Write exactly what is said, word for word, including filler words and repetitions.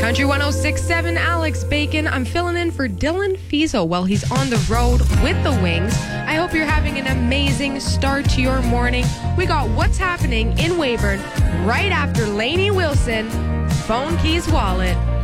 Country one oh six point seven, Alex Bacon. I'm filling in for Dylan Fiesel while he's on the road with the Wings. I hope you're having an amazing start to your morning. We got what's happening in Weyburn right after Lainey Wilson, Phone Keys Wallet.